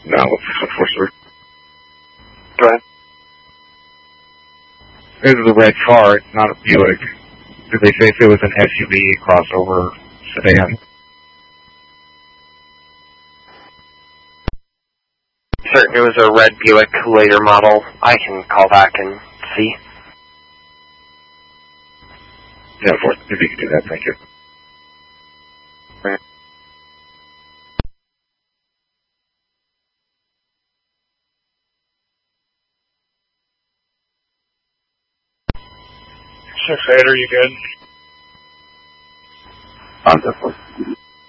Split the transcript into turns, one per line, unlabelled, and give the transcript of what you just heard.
No, unfortunately.
Go ahead.
This is a red car, it's not a Buick. Did they say if it was an SUV, crossover, sedan?
Sir, it was a red Buick later model. I can call back and see.
Yeah, if you could do that, thank you.
Right.
Six eight, are you good?
I'm definitely.